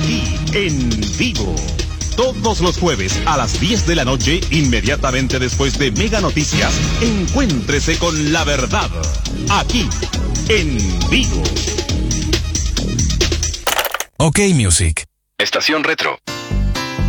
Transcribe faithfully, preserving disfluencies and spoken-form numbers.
aquí en vivo. Todos los jueves a las diez de la noche, inmediatamente después de Mega Noticias, encuéntrese con la verdad. Aquí en vivo. OK Music. Estación Retro.